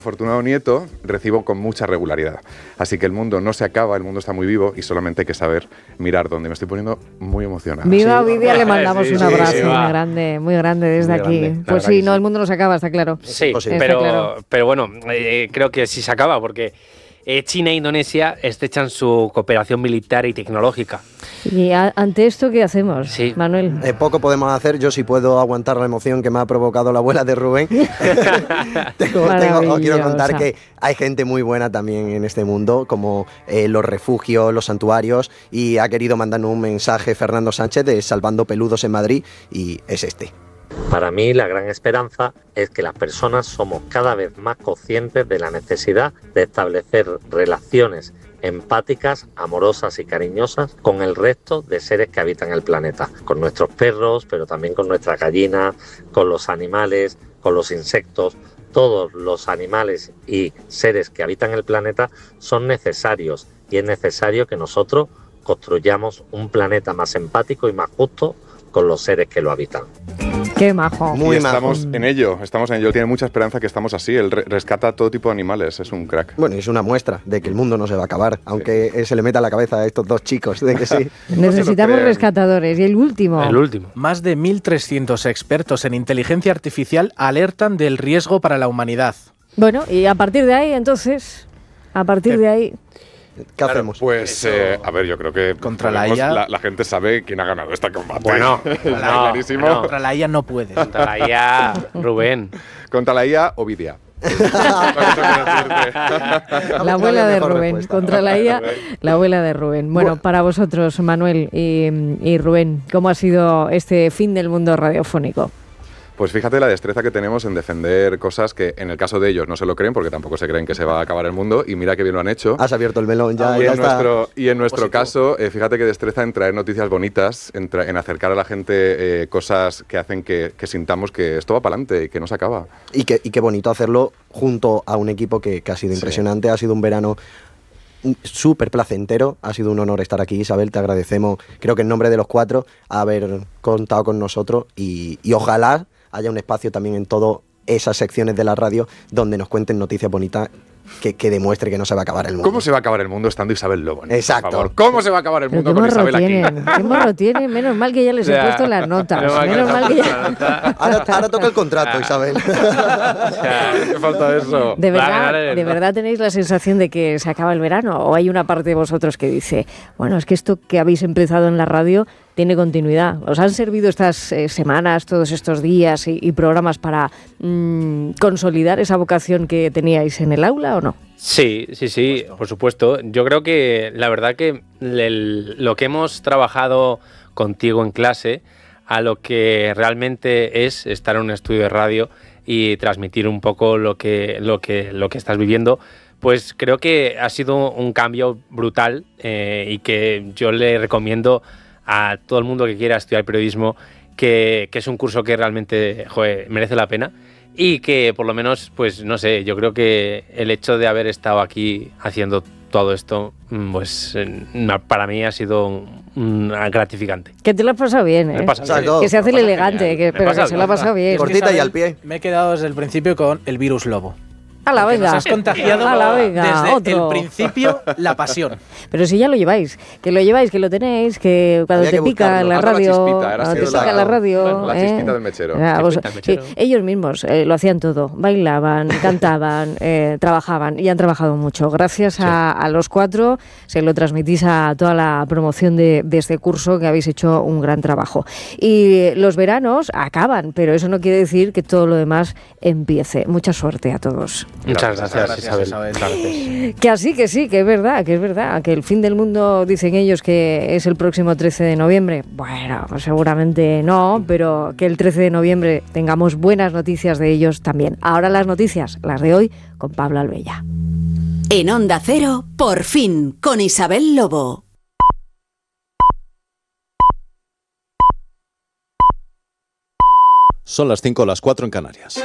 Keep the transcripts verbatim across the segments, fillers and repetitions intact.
Afortunado nieto, recibo con mucha regularidad. Así que el mundo no se acaba, el mundo está muy vivo y solamente hay que saber mirar dónde. Me estoy poniendo muy emocionado. Viva sí. Ovidia, le mandamos sí, un abrazo sí, sí, muy va. grande, muy grande desde muy aquí. Grande. Pues sí, no, el mundo no se acaba, está claro. Sí, está pero, claro. pero bueno, eh, creo que sí se acaba porque eh, China e Indonesia estrechan su cooperación militar y tecnológica. ¿Y a, ante esto qué hacemos, sí. Manuel? Eh, poco podemos hacer, yo sí puedo aguantar la emoción que me ha provocado la abuela de Rubén. tengo, tengo, os quiero contar que hay gente muy buena también en este mundo, como eh, los refugios, los santuarios, y ha querido mandarnos un mensaje Fernando Sánchez de Salvando Peludos en Madrid, y es este. Para mí la gran esperanza es que las personas somos cada vez más conscientes de la necesidad de establecer relaciones empáticas, amorosas y cariñosas con el resto de seres que habitan el planeta, con nuestros perros, pero también con nuestras gallinas, con los animales, con los insectos. Todos los animales y seres que habitan el planeta son necesarios y es necesario que nosotros construyamos un planeta más empático y más justo con los seres que lo habitan. Qué majo. Muy y estamos majo. en ello, estamos en ello. Tiene mucha esperanza que estamos así. Él re rescata todo tipo de animales, es un crack. Bueno, es una muestra de que el mundo no se va a acabar, aunque sí. se le meta a la cabeza a estos dos chicos de que sí. Necesitamos no rescatadores. Y el último. El último. Más de mil trescientos expertos en inteligencia artificial alertan del riesgo para la humanidad. Bueno, y a partir de ahí, entonces, a partir de ahí... ¿Qué claro, hacemos? Pues, eh, a ver, yo creo que contra podemos, la I A la, la gente sabe quién ha ganado este combate. Bueno, no, no, contra la I A no puedes. Contra la I A, Rubén. Contra la I A, Ovidia. La abuela de Rubén, respuesta. Contra la I A, la abuela de Rubén. Bueno, para vosotros, Manuel y, y Rubén, ¿cómo ha sido este fin del mundo radiofónico? Pues fíjate la destreza que tenemos en defender cosas que en el caso de ellos no se lo creen, porque tampoco se creen que se va a acabar el mundo, y mira que bien lo han hecho. Has abierto el melón ya. Ah, y, ya en está. Nuestro, y en nuestro caso, eh, fíjate qué destreza en traer noticias bonitas, en, tra en acercar a la gente eh, cosas que hacen que, que sintamos que esto va para adelante y que no se acaba. Y, que, y qué bonito hacerlo junto a un equipo que, que ha sido impresionante, sí. Ha sido un verano súper placentero, ha sido un honor estar aquí, Isabel, te agradecemos, creo que en nombre de los cuatro, haber contado con nosotros y, y ojalá haya un espacio también en todas esas secciones de la radio donde nos cuenten noticias bonitas que, que demuestre que no se va a acabar el mundo. ¿Cómo se va a acabar el mundo estando Isabel Lobo? Exacto. Por favor? ¿Cómo se va a acabar el mundo con Isabel tienen? aquí? ¿Qué morro tiene? Menos mal que ya les he ya, puesto las notas. Menos Menos mal que ya... ahora, ahora toca el contrato, Isabel. ¿Qué falta eso? ¿De verdad, vale, vale, ¿De no. verdad tenéis la sensación de que se acaba el verano? ¿O hay una parte de vosotros que dice, bueno, es que esto que habéis empezado en la radio tiene continuidad? ¿Os han servido estas eh, semanas, todos estos días y, y programas para mmm, consolidar esa vocación que teníais en el aula o no? Sí, sí, sí, por supuesto. Yo creo que la verdad que el, lo que hemos trabajado contigo en clase a lo que realmente es estar en un estudio de radio y transmitir un poco lo que, lo que, lo que estás viviendo, pues creo que ha sido un cambio brutal eh, y que yo le recomiendo a todo el mundo que quiera estudiar periodismo que, que es un curso que realmente joder, merece la pena. Y que por lo menos, pues no sé, yo creo que el hecho de haber estado aquí haciendo todo esto, pues para mí ha sido gratificante. Que te lo has pasado bien, ¿eh? Me pasa bien. Que se hace el elegante, que, pero que se lo ha pasado bien. Cortita y al pie. Me he quedado desde el principio con el virus lobo. A la venga. Nos has contagiado a la venga, desde otro. el principio la pasión. Pero si ya lo lleváis, que lo lleváis, que lo tenéis, que cuando Había te que pica la Otra radio, chispita, era cuando te así, pica la- la radio, bueno, la ¿eh? chispita del mechero. Ah, vos- Chispita del mechero. sí, ellos mismos eh, lo hacían todo, bailaban, cantaban, eh, trabajaban y han trabajado mucho. Gracias Sí. a, a los cuatro se lo transmitís a toda la promoción de, de este curso, que habéis hecho un gran trabajo. Y los veranos acaban, pero eso no quiere decir que todo lo demás empiece. Mucha suerte a todos. Muchas gracias, Gracias, Isabel. Isabel. Gracias. Que así, que sí, que es verdad, que es verdad, que el fin del mundo, dicen ellos, que es el próximo trece de noviembre. Bueno, pues seguramente no, pero que el trece de noviembre tengamos buenas noticias de ellos también. Ahora las noticias, las de hoy, con Pablo Albella. En Onda Cero, por fin, con Isabel Lobo. Son las cinco, las cuatro en Canarias.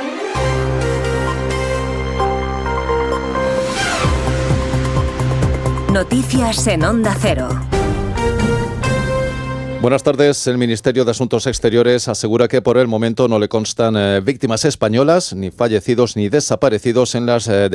Noticias en Onda Cero. Buenas tardes. El Ministerio de Asuntos Exteriores asegura que por el momento no le constan eh, víctimas españolas, ni fallecidos ni desaparecidos en las eh,